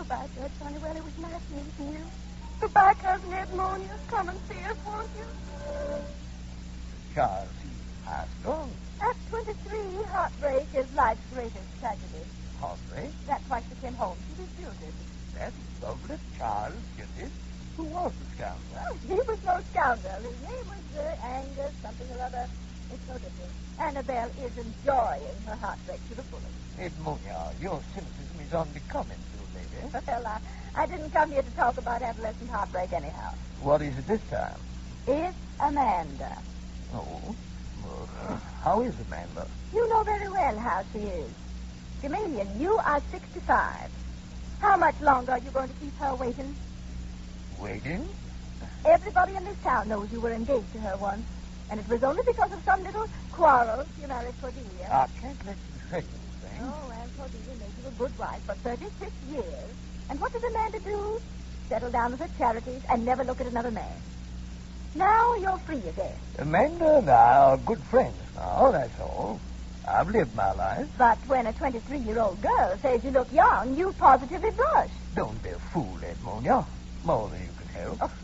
Goodbye, Judge Honeywell. It was nice meeting you. Goodbye, Cousin Edmonia. Come and see us, won't you? Charles, he passed on. At 23, heartbreak is life's greatest tragedy. Heartbreak? That's why she came home. She disputed. That's lovely. Charles did it. Who was the scoundrel? Oh, he was no scoundrel. His name was Angus, something or other. It's no different. Annabelle is enjoying her heartbreak to the fullest. Edmonia, your cynicism is unbecoming to a lady. Well, I didn't come here to talk about adolescent heartbreak anyhow. What is it this time? It's Amanda. Oh? Well, how is Amanda? You know very well how she is. Gamaliel, you are 65. How much longer are you going to keep her waiting? Waiting? Everybody in this town knows you were engaged to her once, and it was only because of some little quarrel you married Cordelia. I can't let you say anything. Oh, and Cordelia made you a good wife for 36 years. And what did Amanda do? Settle down with her charities and never look at another man. Now you're free again. Amanda and I are good friends now, that's all. I've lived my life. But when a 23-year-old girl says you look young, you positively blush. Don't be a fool, Edmonia. More than you can help. Oh.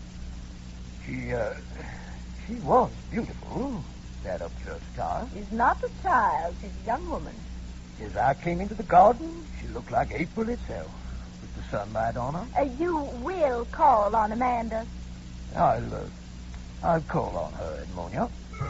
She was beautiful, that Upchurch child. She's not a child. She's a young woman. As I came into the garden, she looked like April itself, with the sunlight on her. You will call on Amanda. I'll call on her, Edmonia.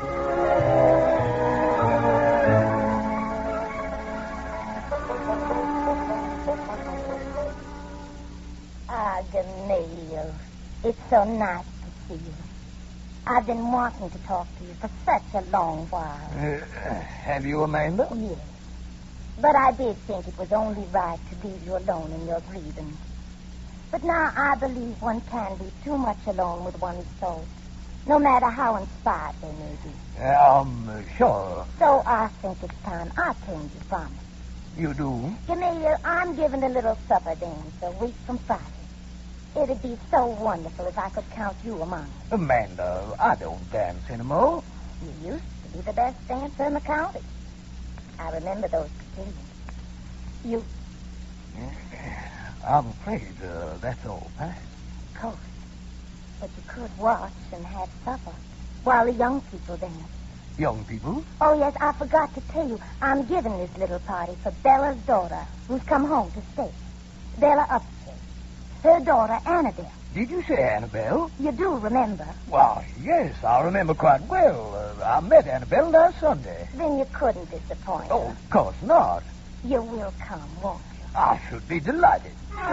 Ah, Gamaliel, it's so nice to see you. I've been wanting to talk to you for such a long while. Have you, Amanda? Yes. But I did think it was only right to leave you alone in your grievance. But now I believe one can be too much alone with one's thoughts, no matter how inspired they may be. Sure. So I think it's time I change you from it. You do? Gamaliel, I'm giving a little supper dance a week from Friday. It'd be so wonderful if I could count you among them. Amanda, I don't dance anymore. You used to be the best dancer in the county. I remember those proceedings. You... I'm afraid that's all past. Of course. But you could watch and have supper while the young people dance. Young people? Oh, yes, I forgot to tell you. I'm giving this little party for Bella's daughter, who's come home to stay. Bella Upchurch. Her daughter, Annabelle. Did you say Annabelle? You do remember. Why, yes, I remember quite well. I met Annabelle last Sunday. Then you couldn't disappoint Oh, her. of course not. You will come, won't you? I should be delighted.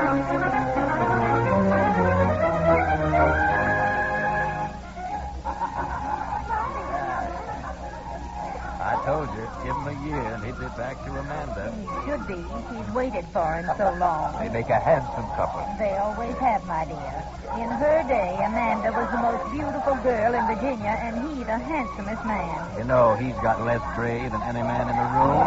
I told you, give him a year and he'd be back to Amanda. He should be. He's waited for him so long. They make a handsome couple. They always have, my dear. In her day, Amanda was the most beautiful girl in Virginia, and he the handsomest man. You know, he's got less gray than any man in the room.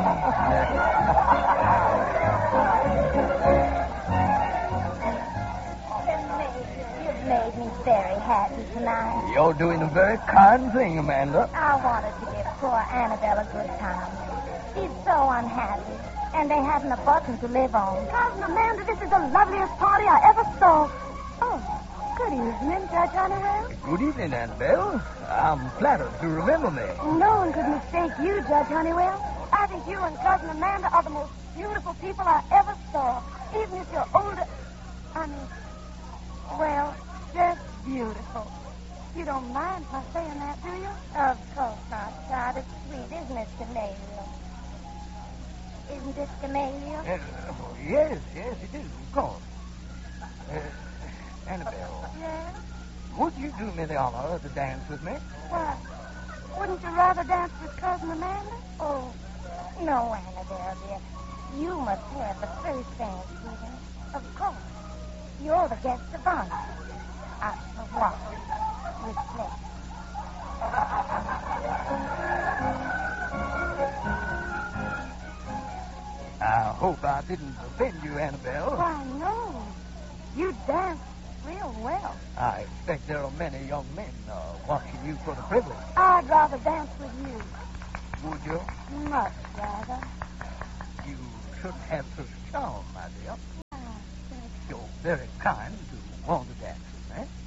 You've made me very happy tonight. You're doing a very kind thing, Amanda. I wanted to give poor Annabelle a good time. She's so unhappy, and they haven't a button to live on. Cousin Amanda, this is the loveliest party I ever saw. Oh, good evening, Judge Honeywell. Good evening, Annabelle. I'm flattered to remember me. No one could mistake you, Judge Honeywell. I think you and Cousin Amanda are the most beautiful people I ever saw. Even if you're older. Well, just beautiful. You don't mind my saying that, do you? Of course not, child. It's sweet, isn't it, Gamaliel? Isn't it, Gamaliel? Yes, it is, of course. Annabelle, Yes? would you do me the honor to dance with me? Why? Wouldn't you rather dance with Cousin Amanda? Oh, no, Annabelle, dear. You must have the first dance with him. Of course. You're the guest of honor. I shall watch with pleasure. I hope I didn't offend you, Annabelle. Why, no. You dance real well. I expect there are many young men watching you for the privilege. I'd rather dance with you. Would you? Much rather. You should have such charm, my dear. Ah, Judge very kind to want to dance with me.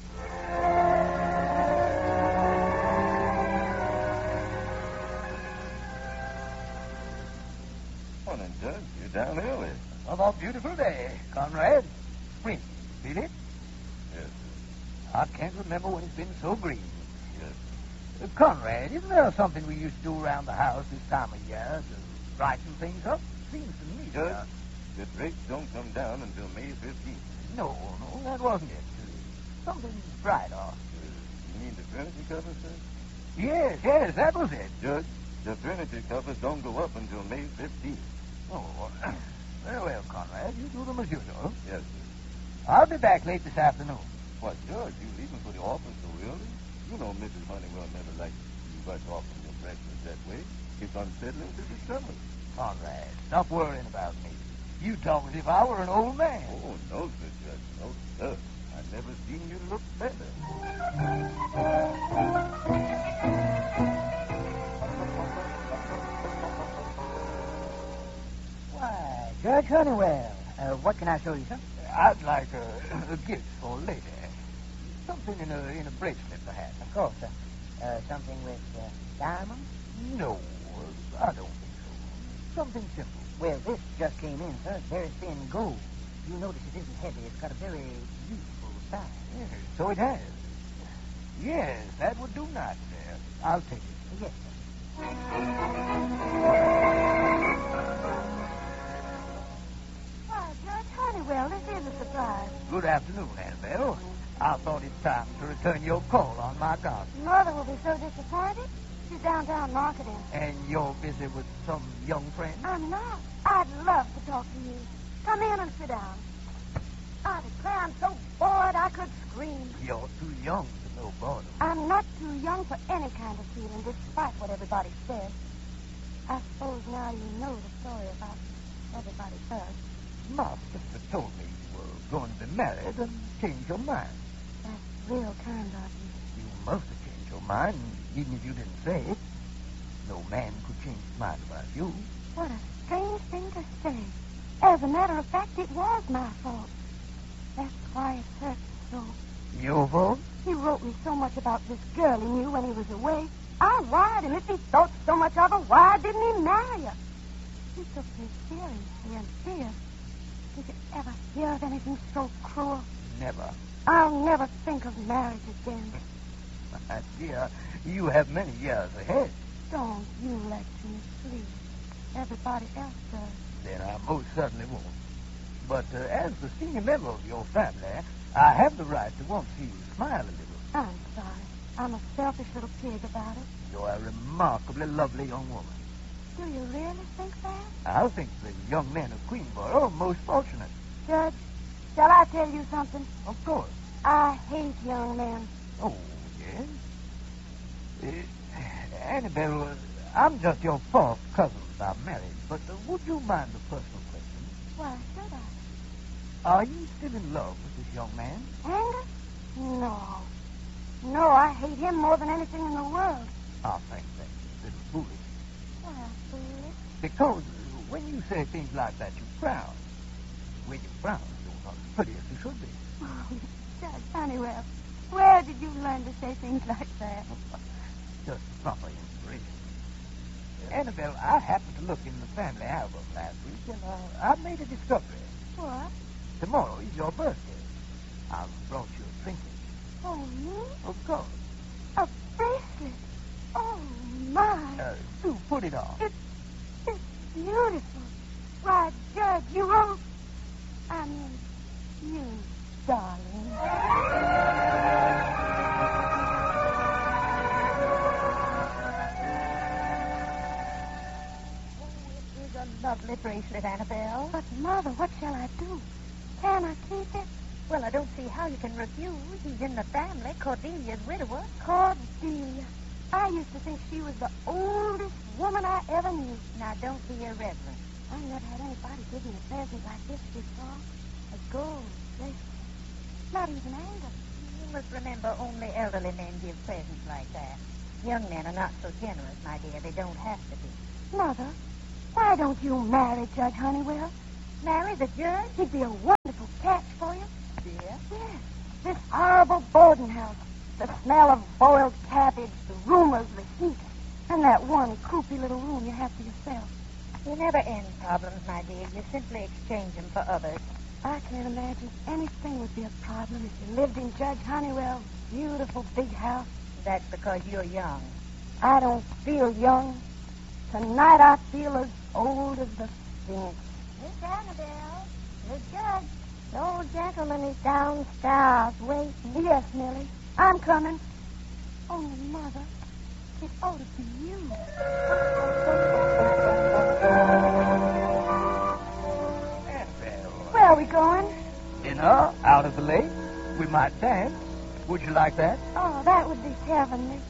Morning, Judge. You're down early. Another beautiful day, Conrad. Spring, feel it? Yes, I can't remember when it's been so green. yes. Conrad, isn't there something we used to do around the house this time of year to brighten things up? Seems to me. Judge, the drapes don't come down until May 15th. No, that wasn't it. Something brighter. You mean the furniture covers, sir? Yes, that was it. Judge, the furniture covers don't go up until May 15th. Oh, very well, Conrad. You do them as usual. Yes, sir. I'll be back late this afternoon. What, Judge, you leaving for the office so early? You know Mrs. Honeywell never likes you rush off from your breakfast that way. It's unsettling to the stomach. Conrad, stop worrying about me. You talk as if I were an old man. Oh, no, sir, Judge. No, sir. I've never seen you look better. Why, Judge Honeywell, what can I show you, sir? I'd like a gift for a lady. Something in a bracelet, perhaps. Of course, sir. Something with diamonds? No, I don't think so. Something simple. Well, this just came in, sir. It's very thin gold. You notice it isn't heavy. It's got a very useful size. Yes, so it has. Yes, that would do nicely. I'll take it. Yes, sir. Why, Judge Honeywell, this is a surprise. Good afternoon, Annabelle. I thought it time to return your call on my garden. Mother will be so disappointed. She's downtown marketing. And you're busy with some young friend? I'm not. I'd love to talk to you. Come in and sit down. I declare I'm so bored I could scream. You're too young to know boredom. I'm not too young for any kind of feeling, despite what everybody says. I suppose now you know the story about everybody else. My sister told me you were going to be married and change your mind. That's real kind of you. You must have changed your mind, even if you didn't say it. No man could change his mind about you. What a strange thing to say. As a matter of fact, it was my fault. That's why it hurts so. Your fault? He wrote me so much about this girl he knew when he was away. I wired him. If he thought so much of her, why didn't he marry her? He took me seriously and fierce. Did you ever hear of anything so cruel? Never. I'll never think of marriage again. My dear, you have many years ahead. Don't you let me sleep. Everybody else does. Then I most certainly won't. But as the senior member of your family, I have the right to want to see you smile a little. I'm sorry. I'm a selfish little pig about it. You're a remarkably lovely young woman. Do you really think that? I think the young men of Queenborough are most fortunate. Judge, shall I tell you something? Of course. I hate young men. Oh, yes? Annabelle, I'm just your fourth cousin I'm married, but would you mind a personal question? Why should I? Are you still in love with this young man? Angus? No. No, I hate him more than anything in the world. I think that's a little foolish. Why, foolish? Because when you say things like that, you frown. When you frown, you're not as pretty as you should be. Oh, Judge Honeywell, where did you learn to say things like that? Just proper inspiration. Annabelle, I happened to look in the family album last week, and I made a discovery. What? Tomorrow is your birthday. I've brought you a trinket. Oh, me? Of course. A bracelet. Oh, my. Do put it on. It's beautiful. Why, Judge, you won't... I mean, you, darling. Lovely bracelet, Annabelle. But, Mother, what shall I do? Can I keep it? Well, I don't see how you can refuse. He's in the family, Cordelia's widower. Cordelia. I used to think she was the oldest woman I ever knew. Now, don't be irreverent. I never had anybody give me a present like this before. A gold bracelet. Not even Angus. You must remember only elderly men give presents like that. Young men are not so generous, my dear. They don't have to be. Mother, why don't you marry Judge Honeywell? Marry the judge? He'd be a wonderful catch for you. horrible boarding house. The smell of boiled cabbage, the rumors, the heat, and that one croupy little room you have to yourself. You never end problems, my dear. You simply exchange them for others. I can't imagine anything would be a problem if you lived in Judge Honeywell's beautiful big house. That's because you're young. I don't feel young. Tonight I feel as old as the Sphinx. Miss Annabelle, the judge, the old gentleman is downstairs waiting. Yes, Millie, I'm coming. Oh, Mother, it ought to be you. Annabelle. Where are we going? Dinner out of the lake. We might dance. Would you like that? Oh, that would be heavenly.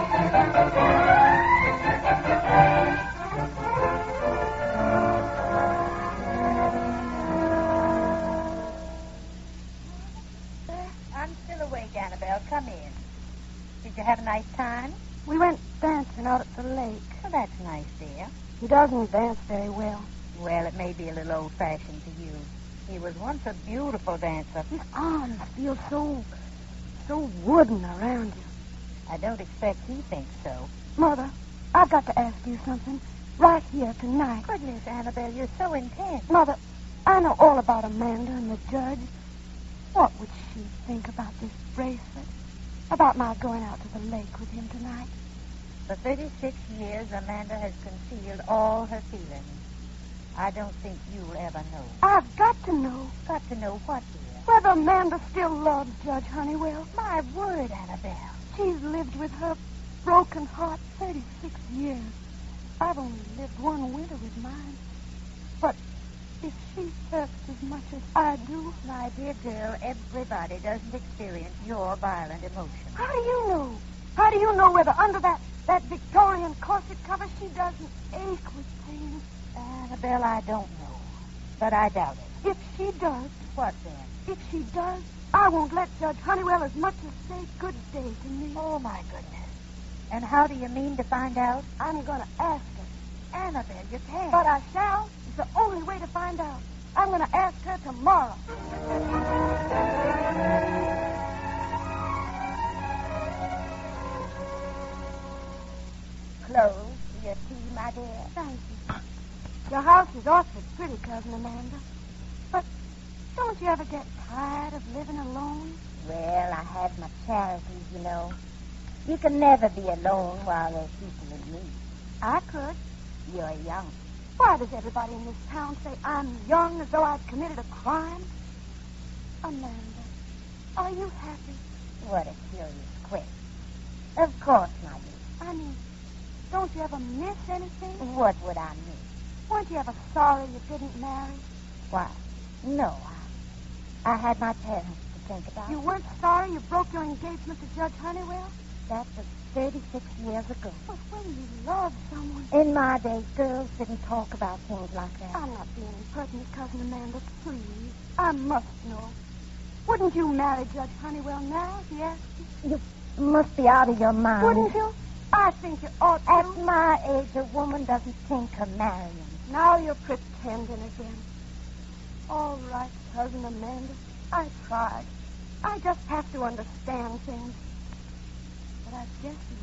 I'm still awake, Annabelle. Come in. Did you have a nice time? We went dancing out at the lake. Well, that's nice, dear. He doesn't dance very well. Well, it may be a little old-fashioned to you. He was once a beautiful dancer. His arms feel so wooden around you. I don't expect he thinks so. Mother, I've got to ask you something right here tonight. Goodness, Annabelle, you're so intense. Mother, I know all about Amanda and the judge. What would she think about this bracelet? About my going out to the lake with him tonight? For 36 years, Amanda has concealed all her feelings. I don't think you'll ever know. I've got to know. Got to know what, dear? Whether Amanda still loves Judge Honeywell. My word, Annabelle. She's lived with her broken heart 36 years. I've only lived one winter with mine. But if she hurts as much as I do... My dear girl, everybody doesn't experience your violent emotions. How do you know? How do you know whether under that Victorian corset cover she doesn't ache with pain? Annabelle, I don't know. But I doubt it. If she does... What then? If she does, I won't let Judge Honeywell as much as say good day to me. Oh, my goodness. And how do you mean to find out? I'm going to ask her. Annabelle, you can't. But I shall. It's the only way to find out. I'm going to ask her tomorrow. Close for your tea, my dear. Thank you. Your house is awfully pretty, Cousin Amanda. But don't you ever get tired of living alone? Well, I have my charities, you know. You can never be alone while there's people in need. I could. You're young. Why does everybody in this town say I'm young as though I'd committed a crime? Amanda, are you happy? What a curious question. Of course, my dear. I mean, don't you ever miss anything? What would I miss? Weren't you ever sorry you didn't marry? Why, no, I had my parents to think about. You weren't sorry you broke your engagement to Judge Honeywell? That was 36 years ago. But when you loved someone... In my day, girls didn't talk about things like that. I'm not being impertinent, Cousin Amanda. Please. I must know. Wouldn't you marry Judge Honeywell now if he asked you? You must be out of your mind. Wouldn't you? I think you ought to. At my age, a woman doesn't think of marrying. Now you're pretending again. All right, Cousin Amanda. I tried. I just have to understand things. But I guess you